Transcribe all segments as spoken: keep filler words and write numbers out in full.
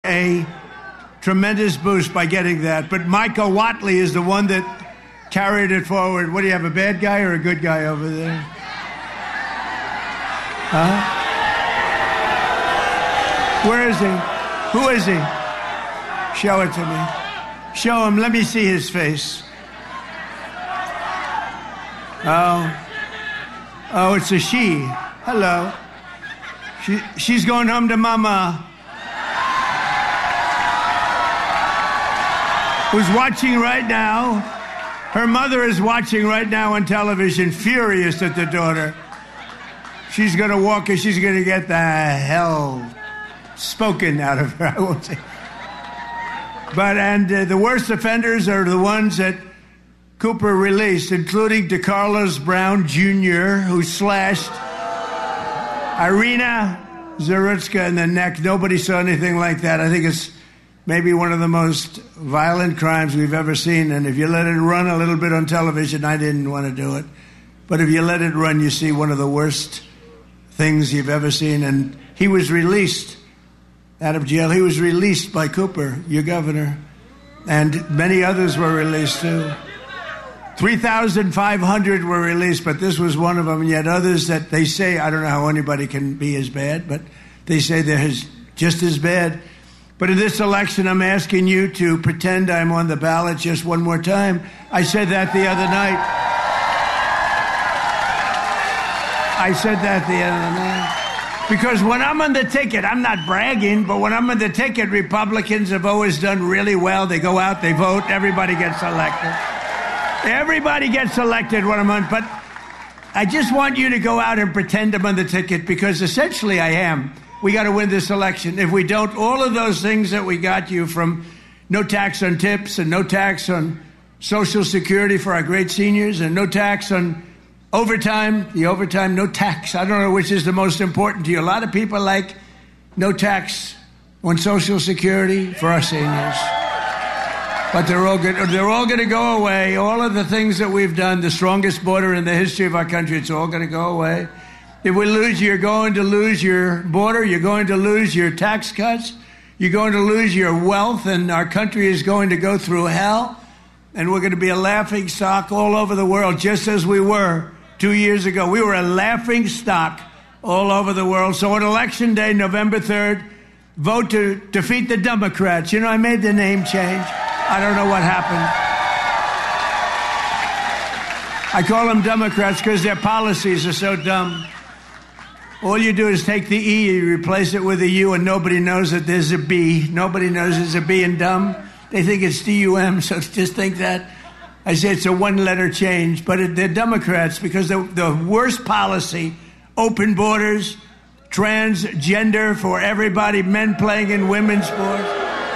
a tremendous boost by getting that. But Michael Whatley is the one that carried it forward. What do you have, a bad guy or a good guy over there? Huh? Where is he? Who is he? Show it to me. Show him. Let me see his face. Oh. Oh, it's a she. Hello. She, she's going home to mama. Who's watching right now. Her mother is watching right now on television, furious at the daughter. She's going to walk and she's going to get the hell spoken out of her, I won't say. But, and uh, the worst offenders are the ones that Cooper released, including DeCarlos Brown Junior, who slashed Irina Zarutska in the neck. Nobody saw anything like that. I think it's maybe one of the most violent crimes we've ever seen. And if you let it run a little bit on television, I didn't want to do it. But if you let it run, you see one of the worst things you've ever seen. And he was released out of jail. He was released by Cooper, your governor. And many others were released too. three thousand five hundred were released, but this was one of them. And yet others that they say, I don't know how anybody can be as bad, but they say they're just as bad. But in this election, I'm asking you to pretend I'm on the ballot just one more time. I said that the other night. I said that the other night. Because when I'm on the ticket, I'm not bragging, but when I'm on the ticket, Republicans have always done really well. They go out, they vote, everybody gets elected. Everybody gets elected when I'm on, but I just want you to go out and pretend I'm on the ticket, because essentially I am. We got to win this election. If we don't, all of those things that we got you, from no tax on tips and no tax on Social Security for our great seniors and no tax on overtime, the overtime, no tax. I don't know which is the most important to you. A lot of people like no tax on Social Security for our seniors. But they're all good. They're all going to go away. All of the things that we've done, the strongest border in the history of our country, it's all going to go away. If we lose, you're going to lose your border. You're going to lose your tax cuts. You're going to lose your wealth, and our country is going to go through hell. And we're going to be a laughing stock all over the world, just as we were two years ago. We were a laughing stock all over the world. So on Election Day, November third, vote to defeat the Democrats. You know, I made the name change. I don't know what happened. I call them Democrats because their policies are so dumb. All you do is take the E, you replace it with a U, and nobody knows that there's a B. Nobody knows there's a B in dumb. They think it's D U M, so just think that. I say it's a one-letter change, but it, they're Democrats because the, the worst policy, open borders, transgender for everybody, men playing in women's sports.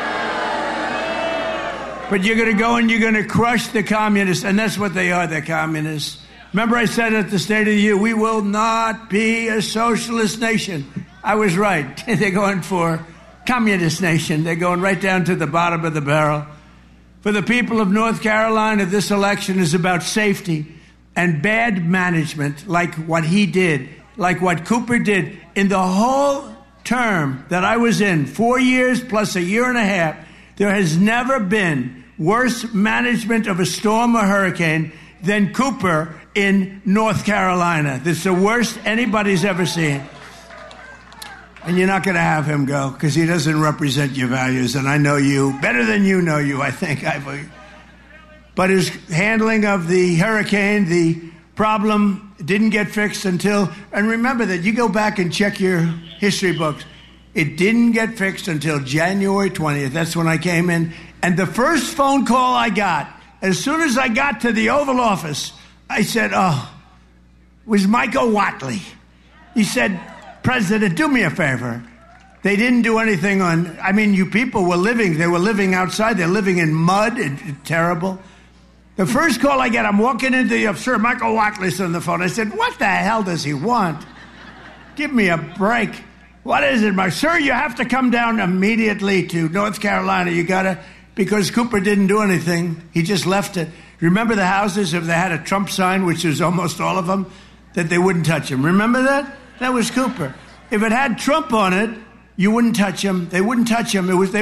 But you're going to go and you're going to crush the communists, and that's what they are, they're communists. Remember I said at the State of the Union, we will not be a socialist nation. I was right. They're going for communist nation. They're going right down to the bottom of the barrel. For the people of North Carolina, this election is about safety and bad management, like what he did, like what Cooper did. In the whole term that I was in, four years plus a year and a half, there has never been worse management of a storm or hurricane than Cooper in North Carolina. That's the worst anybody's ever seen. And you're not going to have him go because he doesn't represent your values. And I know you better than you know you, I think. I, but his handling of the hurricane, the problem didn't get fixed until, and remember that you go back and check your history books. It didn't get fixed until January twentieth. That's when I came in. And the first phone call I got, as soon as I got to the Oval Office, I said, oh, it was Michael Whatley. He said, President, do me a favor. They didn't do anything on, I mean, you people were living, they were living outside. They're living in mud. It's terrible. The first call I get, I'm walking into the, sir, Michael Whatley's on the phone. I said, what the hell does he want? Give me a break. What is it, my sir? You have to come down immediately to North Carolina. You got to, because Cooper didn't do anything. He just left it. Remember the houses, if they had a Trump sign, which is almost all of them, that they wouldn't touch him. Remember that? That was Cooper. If it had Trump on it, you wouldn't touch him. They wouldn't touch him. It was they